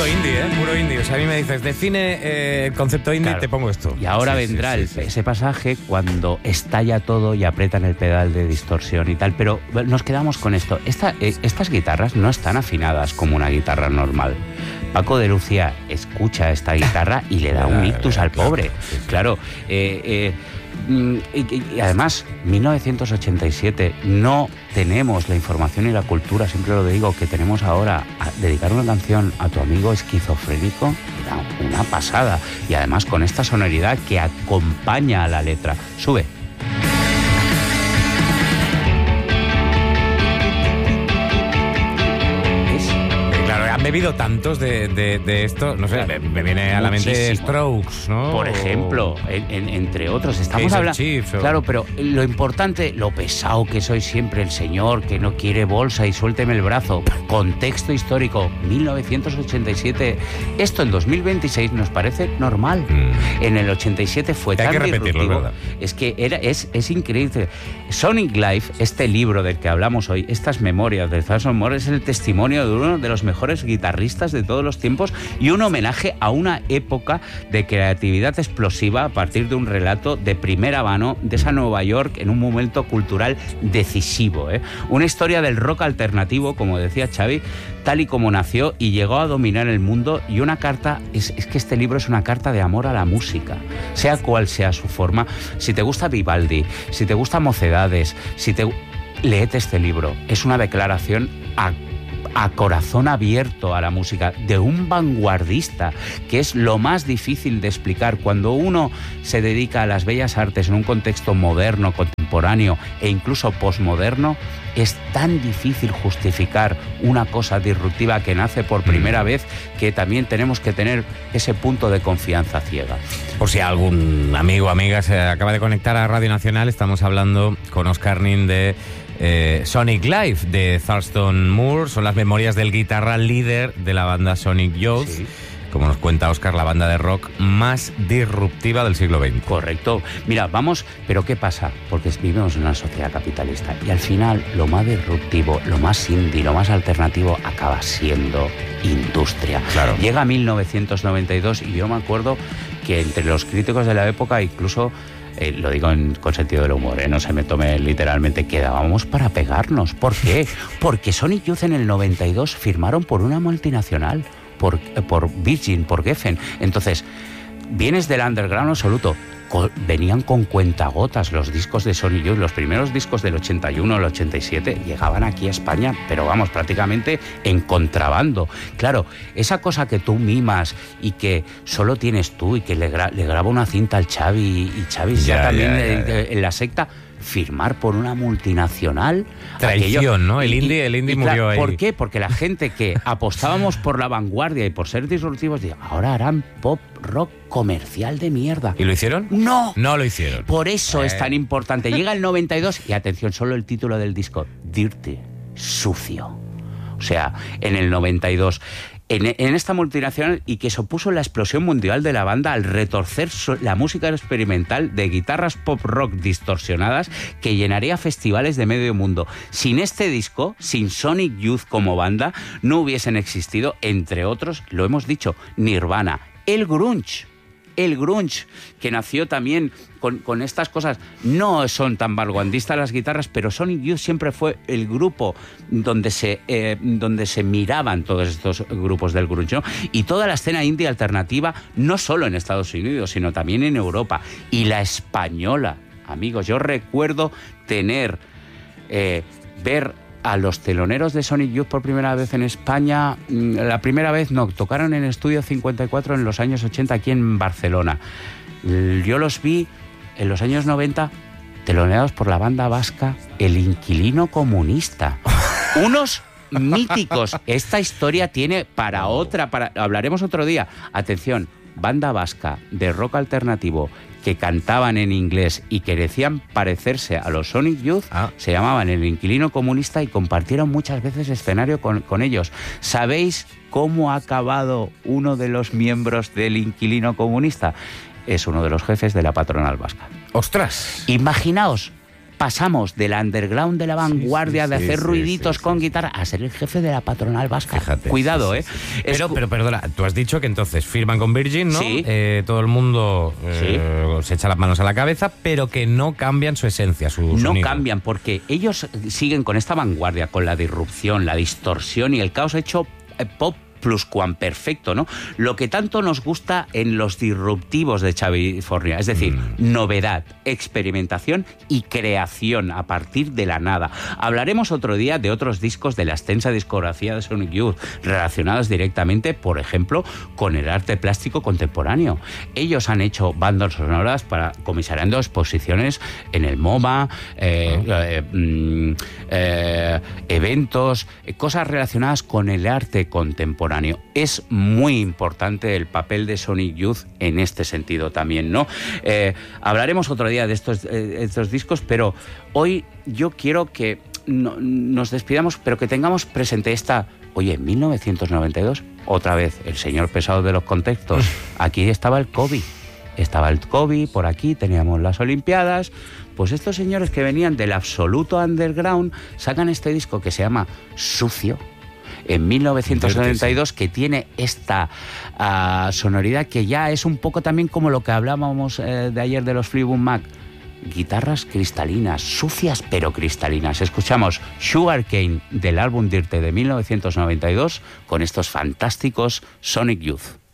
indie, puro indie. O sea, a mí me dices, define el concepto indie, claro, te pongo esto. Y ahora vendrá ese pasaje cuando estalla todo y apretan el pedal de distorsión y tal. Pero nos quedamos con esto. Estas guitarras no están afinadas como una guitarra normal. Paco de Lucía escucha esta guitarra y le da un ictus al pobre. Claro. Y además, 1987, no tenemos la información y la cultura, siempre lo digo, que tenemos ahora. Dedicar una canción a tu amigo esquizofrénico era una pasada. Y además con esta sonoridad que acompaña a la letra. Sube. Han bebido tantos de esto, no sé, me viene a la mente Strokes, ¿no? Por ejemplo, entre otros. Estamos hablando. Claro, pero lo importante, lo pesado que soy siempre, el señor que no quiere bolsa y suélteme el brazo. Contexto histórico, 1987. Esto en 2026 nos parece normal. En el 87 fue tan disruptivo. Es que es increíble. Sonic Life, este libro del que hablamos hoy, estas memorias de Thurston Moore, es el testimonio de uno de los mejores guitarristas de todos los tiempos y un homenaje a una época de creatividad explosiva a partir de un relato de primera mano de esa Nueva York en un momento cultural decisivo. Una historia del rock alternativo, como decía Xavi, tal y como nació y llegó a dominar el mundo, y una carta, es que este libro es una carta de amor a la música, sea cual sea su forma. Si te gusta Vivaldi, si te gusta Mocedades, léete este libro. Es una declaración a corazón abierto a la música de un vanguardista, que es lo más difícil de explicar. Cuando uno se dedica a las bellas artes en un contexto moderno, contemporáneo e incluso posmoderno, es tan difícil justificar una cosa disruptiva que nace por primera vez, que también tenemos que tener ese punto de confianza ciega. Por si algún amigo o amiga se acaba de conectar a Radio Nacional, estamos hablando con Óscar Nin de Sonic Life de Thurston Moore. Son las memorias del guitarra líder de la banda Sonic Youth. Sí. Como nos cuenta Óscar, la banda de rock más disruptiva del siglo XX. Correcto. Mira, vamos, pero ¿qué pasa? Porque vivimos en una sociedad capitalista y al final lo más disruptivo, lo más indie, lo más alternativo acaba siendo industria. Claro. Llega 1992 y yo me acuerdo que entre los críticos de la época, incluso lo digo con sentido del humor, no se me tome literalmente, quedábamos para pegarnos. ¿Por qué? Porque Sonic Youth en el 92 firmaron por una multinacional, por Virgin, por Geffen. Entonces, vienes del underground absoluto. Venían con cuentagotas los discos de Sonic Youth, los primeros discos del 81, el 87, llegaban aquí a España, pero vamos, prácticamente en contrabando. Claro, esa cosa que tú mimas y que solo tienes tú y que le graba una cinta al Xavi y Xavi ya también en la secta, firmar por una multinacional. Traición, ¿no? El indie murió ahí. ¿Por qué? Porque la gente que apostábamos por la vanguardia y por ser disruptivos, ahora harán pop rock comercial de mierda. ¿Y lo hicieron? No. No lo hicieron. Por eso es tan importante. Llega el 92 y atención, solo el título del disco, Dirty, sucio. O sea, en el 92... En esta multinacional, y que supuso la explosión mundial de la banda al retorcer la música experimental de guitarras pop rock distorsionadas que llenaría festivales de medio mundo. Sin este disco, sin Sonic Youth como banda, no hubiesen existido, entre otros, lo hemos dicho, Nirvana, el grunge, que nació también con estas cosas. No son tan vanguardistas las guitarras, pero Sonic Youth siempre fue el grupo donde se miraban todos estos grupos del grunge, ¿no? Y toda la escena indie alternativa, no solo en Estados Unidos, sino también en Europa. Y la española, amigos, yo recuerdo ver a los teloneros de Sonic Youth por primera vez en España. La primera vez no, tocaron en Estudio 54 en los años 80 aquí en Barcelona. Yo los vi en los años 90 teloneados por la banda vasca El Inquilino Comunista. Unos míticos. Esta historia tiene hablaremos otro día. Atención, banda vasca de rock alternativo que cantaban en inglés y que decían parecerse a los Sonic Youth, se llamaban El Inquilino Comunista y compartieron muchas veces escenario con ellos. ¿Sabéis cómo ha acabado uno de los miembros del Inquilino Comunista? Es uno de los jefes de la patronal vasca. ¡Ostras! Imaginaos pasamos del underground de la vanguardia, de hacer ruiditos con guitarra, a ser el jefe de la patronal vasca. Fíjate, cuidado, ¿eh? Pero perdona, tú has dicho que entonces firman con Virgin, ¿no? Sí. Todo el mundo se echa las manos a la cabeza, pero que no cambian su esencia, su sonido. No cambian, porque ellos siguen con esta vanguardia, con la disrupción, la distorsión y el caos hecho pop pluscuamperfecto, ¿no? Lo que tanto nos gusta en los disruptivos de California, es decir, novedad, experimentación y creación a partir de la nada. Hablaremos otro día de otros discos de la extensa discografía de Sonic Youth, relacionados directamente, por ejemplo, con el arte plástico contemporáneo. Ellos han hecho bandas sonoras para comisariando exposiciones en el MoMA, eventos, cosas relacionadas con el arte contemporáneo. Es muy importante el papel de Sonic Youth en este sentido también, ¿no? Hablaremos otro día de estos discos, pero hoy yo quiero que nos despidamos, pero que tengamos presente oye, en 1992, otra vez, el señor pesado de los contextos, aquí estaba el COVID. Estaba el COVID, por aquí teníamos las Olimpiadas. Pues estos señores que venían del absoluto underground sacan este disco que se llama Sucio, en 1992, que tiene esta sonoridad que ya es un poco también como lo que hablábamos de ayer de los Fleetwood Mac. Guitarras cristalinas, sucias pero cristalinas. Escuchamos Sugarcane del álbum Dirty de 1992 con estos fantásticos Sonic Youth.